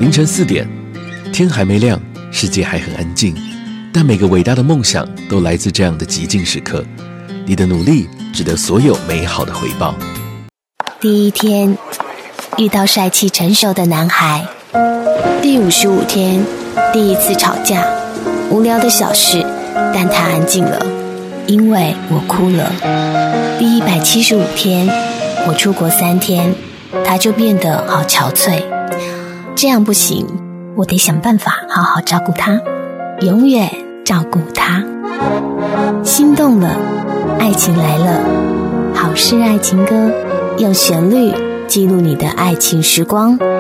凌晨4点，天还没亮，世界还很安静，但每个伟大的梦想都来自这样的极静时刻。你的努力值得所有美好的回报。 第一天，遇到帅气成熟的男孩。第55天，第一次吵架，无聊的小事，但他安静了，因为我哭了。第175天，我出国3天，他就变得好憔悴。这样不行，我得想办法好好照顾他，永远照顾他。心动了，爱情来了，好事爱情歌，用旋律记录你的爱情时光。